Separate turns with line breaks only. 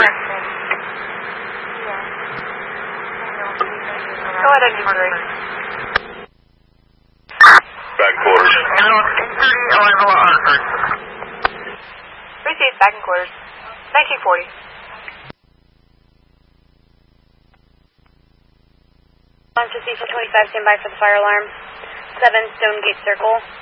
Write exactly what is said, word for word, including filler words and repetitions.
three.
Go ahead, engine three.
Back quarters.
Received, back in quarters. nineteen forty.
one fifty for twenty-five, stand by for the fire alarm. seven, Stone Gate Circle.